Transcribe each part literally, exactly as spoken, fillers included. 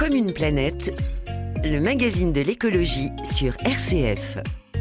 Comme une planète, le magazine de l'écologie sur R C F.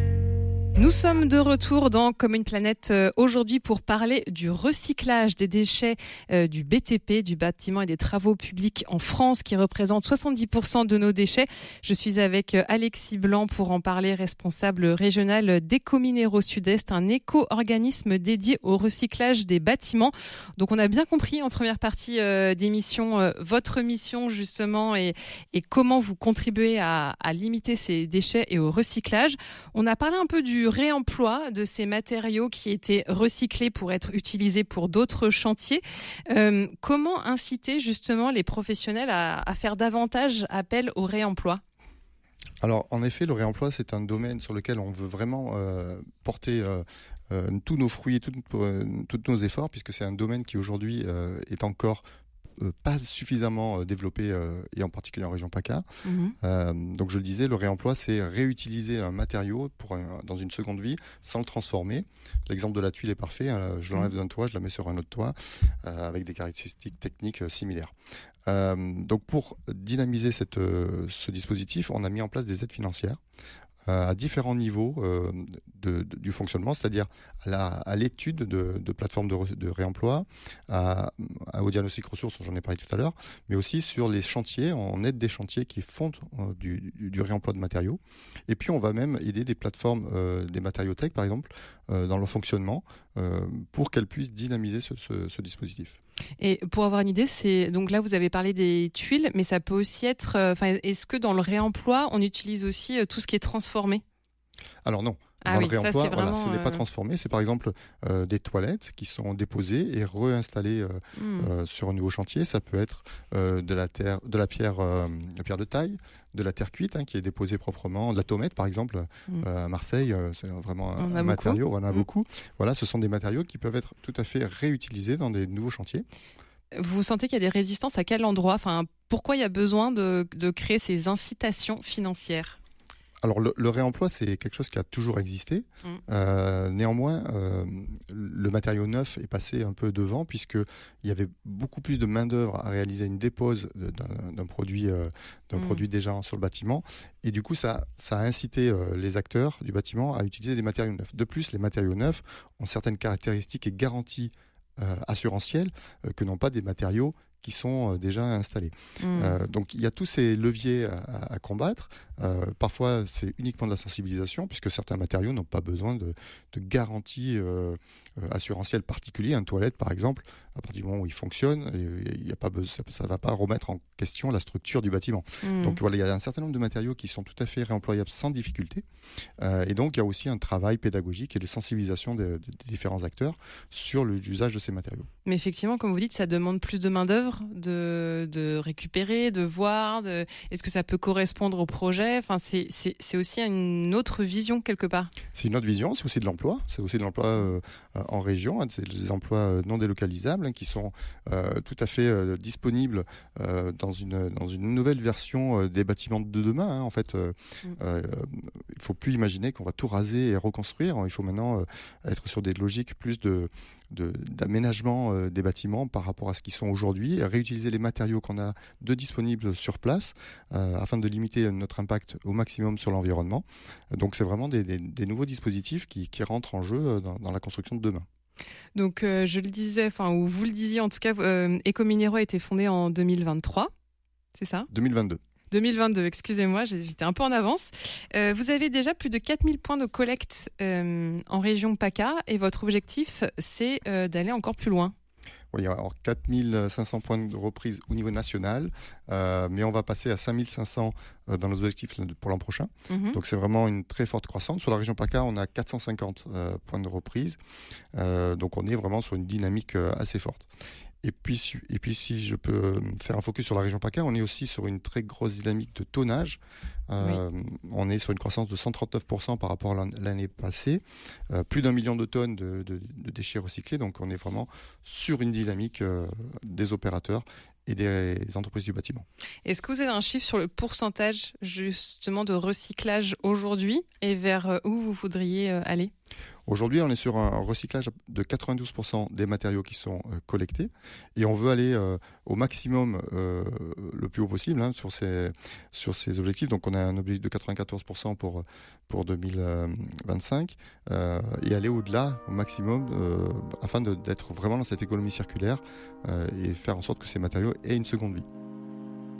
Nous sommes de retour dans Comme une planète euh, aujourd'hui pour parler du recyclage des déchets euh, du B T P, du bâtiment et des travaux publics en France, qui représente soixante-dix pour cent de nos déchets. Je suis avec euh, Alexis Blanc pour en parler, responsable régional d'Ecominero Sud-Est, un éco-organisme dédié au recyclage des bâtiments. Donc on a bien compris en première partie euh, d'émission euh, votre mission justement et, et comment vous contribuez à, à limiter ces déchets et au recyclage. On a parlé un peu du réemploi de ces matériaux qui étaient recyclés pour être utilisés pour d'autres chantiers. Euh, comment inciter justement les professionnels à, à faire davantage appel au réemploi ? Alors, en effet, le réemploi, c'est un domaine sur lequel on veut vraiment euh, porter euh, euh, tous nos fruits et tous euh, nos efforts, puisque c'est un domaine qui aujourd'hui euh, est encore Euh, pas suffisamment euh, développé euh, et en particulier en région PACA. Mmh. Euh, donc je le disais, le réemploi, c'est réutiliser un matériau pour un, dans une seconde vie sans le transformer. L'exemple de la tuile est parfait. Hein, je l'enlève mmh. d'un toit, je la mets sur un autre toit euh, avec des caractéristiques techniques euh, similaires. Euh, donc pour dynamiser cette, euh, ce dispositif, on a mis en place des aides financières à différents niveaux euh, de, de, du fonctionnement, c'est-à-dire à, la, à l'étude de, de plateformes de, re, de réemploi, à, à, au diagnostic ressources, j'en ai parlé tout à l'heure, mais aussi sur les chantiers, on aide des chantiers qui font euh, du, du, du réemploi de matériaux. Et puis on va même aider des plateformes, euh, des matériauthèques par exemple, euh, dans leur fonctionnement, euh, pour qu'elles puissent dynamiser ce, ce, ce dispositif. Et pour avoir une idée, c'est donc là vous avez parlé des tuiles, mais ça peut aussi être. Enfin, euh, est-ce que dans le réemploi, on utilise aussi euh, tout ce qui est transformé ? Alors non. Ah dans oui, le réemploi, ça, c'est vraiment, voilà, ce n'est pas euh... transformé. C'est par exemple euh, des toilettes qui sont déposées et réinstallées euh, mmh. euh, sur un nouveau chantier. Ça peut être euh, de la terre, de la pierre, euh, la pierre de taille, de la terre cuite hein, qui est déposée proprement, de la tomate par exemple mmh. euh, à Marseille. Euh, c'est vraiment un, un matériau. On en a mmh. beaucoup. Voilà, ce sont des matériaux qui peuvent être tout à fait réutilisés dans des nouveaux chantiers. Vous sentez qu'il y a des résistances à quel endroit ? Enfin, pourquoi il y a besoin de, de créer ces incitations financières ? Alors le, le réemploi, c'est quelque chose qui a toujours existé. Mmh. Euh, néanmoins, euh, le matériau neuf est passé un peu devant puisqu'il y avait beaucoup plus de main-d'œuvre à réaliser une dépose d'un, d'un, produit, euh, d'un mmh. produit déjà sur le bâtiment. Et du coup, ça, ça a incité euh, les acteurs du bâtiment à utiliser des matériaux neufs. De plus, les matériaux neufs ont certaines caractéristiques et garanties euh, assurantielles euh, que n'ont pas des matériaux qui sont euh, déjà installés. Mmh. Euh, donc il y a tous ces leviers à, à combattre. Euh, parfois c'est uniquement de la sensibilisation puisque certains matériaux n'ont pas besoin de, de garantie euh, euh, assurantielle particulière. Une toilette par exemple, à partir du moment où il fonctionne, il y a pas besoin, ça ne va pas remettre en question la structure du bâtiment. Mmh. Donc voilà, il y a un certain nombre de matériaux qui sont tout à fait réemployables sans difficulté. Euh, et donc il y a aussi un travail pédagogique et de sensibilisation des de, de différents acteurs sur l'usage de ces matériaux. Mais effectivement, comme vous dites, ça demande plus de main-d'œuvre, de, de récupérer, de voir. De... Est-ce que ça peut correspondre au projet ? Enfin, c'est, c'est, c'est aussi une autre vision quelque part. C'est une autre vision, c'est aussi de l'emploi. C'est aussi de l'emploi euh, en région. Hein, c'est des emplois non délocalisables hein, qui sont euh, tout à fait euh, disponibles euh, dans, une, dans une nouvelle version euh, des bâtiments de demain. Hein, en fait, euh, mm. euh, il ne faut plus imaginer qu'on va tout raser et reconstruire. Il faut maintenant euh, être sur des logiques plus de... De, d'aménagement euh, des bâtiments par rapport à ce qu'ils sont aujourd'hui, réutiliser les matériaux qu'on a de disponibles sur place euh, afin de limiter notre impact au maximum sur l'environnement. Donc c'est vraiment des, des, des nouveaux dispositifs qui, qui rentrent en jeu dans, dans la construction de demain. Donc euh, je le disais, enfin ou vous le disiez en tout cas, euh, Ecominero a été fondé en deux mille vingt-trois, c'est ça ? deux mille vingt-deux. deux mille vingt-deux, excusez-moi, j'étais un peu en avance. Euh, vous avez déjà plus de quatre mille points de collecte euh, en région PACA et votre objectif, c'est euh, d'aller encore plus loin. Oui, il y a alors quatre mille cinq cents points de reprise au niveau national, euh, mais on va passer à cinq mille cinq cents euh, dans nos objectifs pour l'an prochain. Mmh. Donc c'est vraiment une très forte croissance. Sur la région PACA, on a quatre cent cinquante euh, points de reprise. Euh, donc on est vraiment sur une dynamique euh, assez forte. Et puis, et puis, si je peux faire un focus sur la région PACA, on est aussi sur une très grosse dynamique de tonnage. Euh, oui. On est sur une croissance de cent trente-neuf pour cent par rapport à l'année passée. Euh, plus d'un million de tonnes de, de, de déchets recyclés. Donc, on est vraiment sur une dynamique euh, des opérateurs et des entreprises du bâtiment. Est-ce que vous avez un chiffre sur le pourcentage justement de recyclage aujourd'hui et vers où vous voudriez aller ? Aujourd'hui, on est sur un recyclage de quatre-vingt-douze pour cent des matériaux qui sont euh, collectés et on veut aller euh, au maximum euh, le plus haut possible hein, sur, ces, sur ces objectifs. Donc on a un objectif de quatre-vingt-quatorze pour cent pour, pour deux mille vingt-cinq euh, et aller au-delà au maximum euh, afin de, d'être vraiment dans cette économie circulaire euh, et faire en sorte que ces matériaux aient une seconde vie.